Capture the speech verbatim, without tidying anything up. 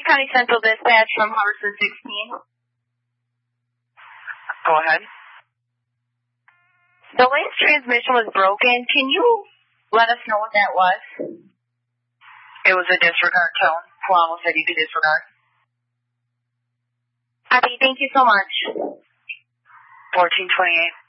County Central Dispatch from Harrison sixteen. Go ahead. The lane's transmission was broken. Can you let us know what that was? It was a disregard tone. Palamo said you could disregard. Copy. Thank you so much. fourteen twenty-eight.